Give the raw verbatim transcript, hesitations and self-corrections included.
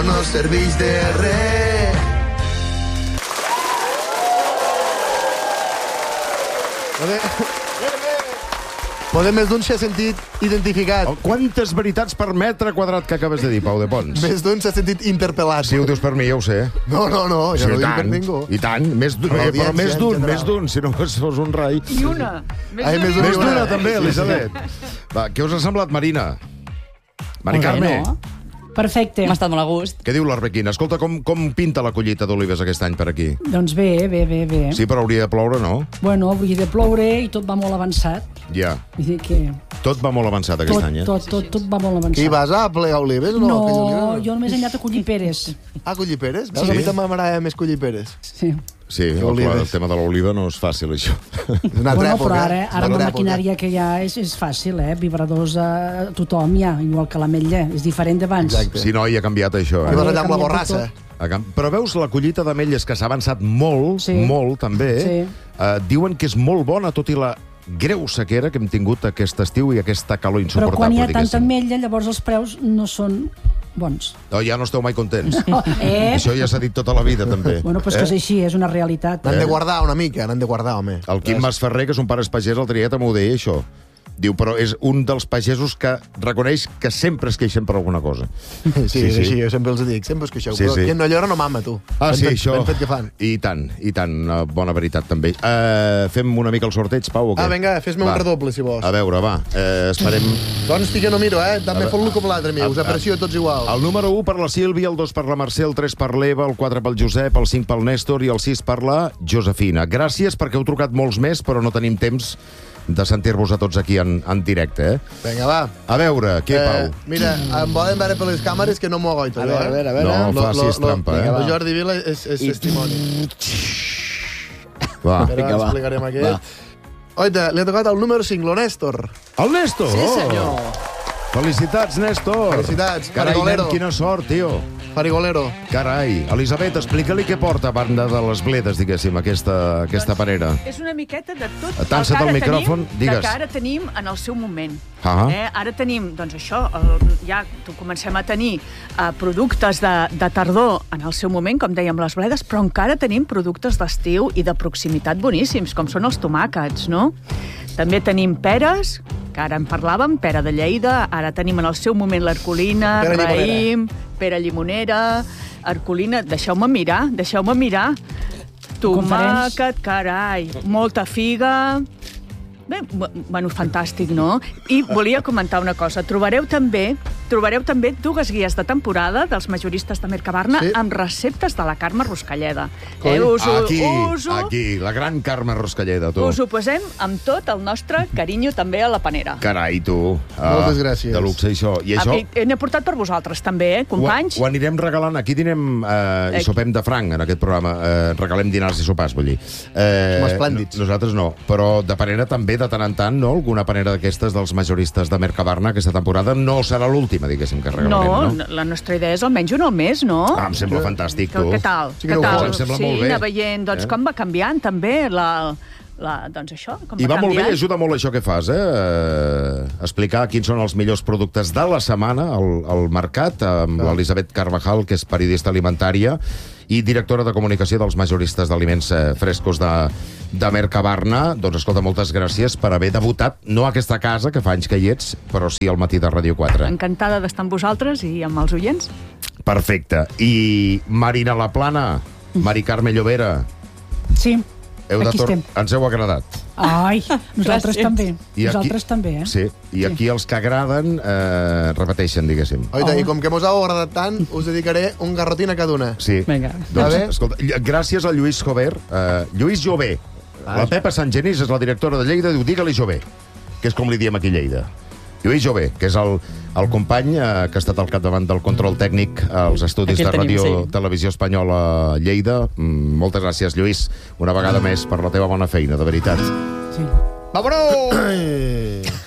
no serveix de res. Podem més d'un s'ha sentit identificat. Oh, quantes veritats per metre quadrat que acabes de dir, Pau de Pons? Més d'un s'ha sentit interpel·lat. Si ho dius per mi, ja ho sé. No, no, no, ja Sí, no ho i dic per tant, ningú. I tant, més d'un, Per eh, però l'audiència més en d'un, general. més d'un, si no fos un rai. I una. Més Ai, d'un més i una. Més una. d'una, també, Elisabet. Va, què us ha semblat, Marina? Mari Molt bé, Carme, no? Perfecte. M'ha estat molt a gust. què diu l'Arbequina? Escolta, com, com pinta la collita d'olives aquest any per aquí? Doncs bé, bé, bé, bé. Sí, però hauria de ploure, no? Bueno, hauria de ploure i tot va molt avançat. Ja. Vull dir que Tot va molt avançat aquest tot, any, eh? tot, tot, tot va molt avançat. Qui vas a plegar olives o no? No, Aquella oliva? jo només he anat a collir peres. Ah, collir peres? Veus, Sí? a mi també m'agrada més collir peres. Sí. Sí, el, olives. el tema de l'oliva no és fàcil, això. És una altra Bueno, època. però ara, és una ara amb la altra època. maquinària que hi ha és, és fàcil, eh? Vibradors a tothom hi ha, igual que l'ametlla. És diferent d'abans. Exacte. Si no, hi ha canviat això, I eh? vas allà amb la Canvia borrassa. tot. A Camp- Però veus, la collita d'ametlles que s'ha avançat molt, Sí. molt també, Sí. eh, diuen que és molt bona, tot i la greu sequera que hem tingut aquest estiu i aquesta calor Però insuportable, quan hi ha tanta diguéssim. ametlla, llavors els preus no són bons. No, ja no esteu mai contents. Eh? Això ja s'ha dit tota la vida, també. Bueno, però és que és així, és una realitat. N'han de guardar una mica, n'han de guardar, home. El Quim Masferrer, que és un pare pagès, el triat m'ho deia, això. Diu, però és un dels pagesos que reconeix que sempre es queixen per alguna cosa. Sí, Sí, sí, és sí. així, jo sempre els dic, sempre us queixeu. Sí, Però sí. qui no llora no mama, tu. Ah, Ben sí, fet, això. Ben fet que fan. I tant, i tant. Una bona veritat, també. Uh, fem una mica el sorteig, Pau, o què? Ah, vinga, fes-me un Va. redoble, si vols. A veure, va, uh, esperem... Consti que no miro, eh? També A fot-lo veure, com l'altre, mi. a- Us aprecio tots igual. El número un per la Sílvia, el dos per la Mercè, el tres per l'Eva, el quatre pel Josep, el cinc pel Nèstor i el sis per la Josefina. Gràcies perquè heu trucat molts més, però no tenim temps de sentir-vos a tots aquí en, en directe, eh? Vinga, va. A veure, què, Pau? Eh, mira, em poden veure per les càmeres que no m'ho agoito. A veure, a veure, a veure. No Lo- facis lo- lo- trampa, eh? El Jordi Vila és, és testimoni. Va. Però Vinga, ara va. explicarem Va. aquest. Oita, li ha tocat el número cinc, lo Nèstor. El Nèstor! Sí, senyor. Oh. Felicitats, Nèstor! Felicitats, Carai, farigolero. nen, quina sort, tio! Farigolero. Carai, Elisabet, explica-li què porta a banda de les bledes, diguéssim, aquesta, aquesta panera. És una miqueta de tot el Tansa't que ara el micròfon, tenim, digues. de que ara tenim en el seu moment. Ah. Eh? Ara tenim, doncs això, el, ja tu comencem a tenir eh, productes de, de tardor en el seu moment, com dèiem, les bledes, però encara tenim productes d'estiu i de proximitat boníssims, com són els tomàquets, no? També tenim peres, que ara en parlàvem, pera de Lleida, ara tenim en el seu moment l'Arcolina, Pera llimonera. raïm, pera llimonera, Arcolina, deixeu-me mirar, deixeu-me mirar. Tomàquet, carai, molta figa... Bé, bueno, fantàstic, no? I volia comentar una cosa. Trobareu també trobareu també dues guies de temporada dels majoristes de Mercabarna Sí. amb receptes de la Carme Ruscalleda. Coi. us, ho- Aquí, us, ho- aquí, la gran Carme Ruscalleda, tu. us ho posem amb tot el nostre carinyo també a la panera. Carai, tu. Ah, Moltes gràcies. De luxe, això. I això... Ah, i- N'he portat per vosaltres també, eh, companys? Ho, ho anirem regalant. Aquí dinem eh, i Aquí. sopem de franc, en aquest programa. Eh, regalem dinars i sopars, vull dir. Eh, Som esplèndids. no- Nosaltres no, però de panera també, de tant en tant, no? Alguna panera d'aquestes dels majoristes de Mercabarna aquesta temporada no serà l'última, diguéssim, que regalarem, No, no? la nostra idea és almenys un al mes, no? Ah, em sembla fantàstic, Que- tu. Què tal? Sí que què no ho tal? fos. Em sembla sí, molt bé. anar veient doncs, Eh? com va canviant també la, la, doncs això, com I va molt bé, canviant. i ajuda molt això que fas, eh? eh? Explicar quins són els millors productes de la setmana al, al mercat, amb l'Elisabet Carvajal, que és periodista alimentària i directora de comunicació dels majoristes d'aliments eh, frescos de, de Mercabarna. Doncs, escolta, moltes gràcies per haver debutat, no a aquesta casa, que fa anys que hi ets, però sí al matí de Ràdio quatre. Encantada d'estar amb vosaltres i amb els oients. Perfecte. I Marina Laplana, Mari Carme Llobera, Sí, heu de aquí tor- estem. ens heu agradat. Ai, nosaltres Gràcies. també. I aquí- Nosaltres també, eh? Sí, i aquí els que agraden eh, repeteixen, diguéssim. Oita, Oh. i com que mos heu agradat tant, us dedicaré un garrotín a cada una. Sí. Vinga. Doncs, Va bé? escolta, ll- gràcies a Lluís Jover. Uh, Lluís Jové. La Pepa Sant Genís és la directora de Lleida, diu, digue-li Jové, que és com li diem aquí a Lleida. Lluís Jové, que és el, el company uh, que ha estat al capdavant del control tècnic als estudis Aquí el de tenim, Ràdio sí. Televisió Espanyola a Lleida. Mm, moltes gràcies, Lluís, una vegada més per la teva bona feina, de veritat. Sí. Vámonos!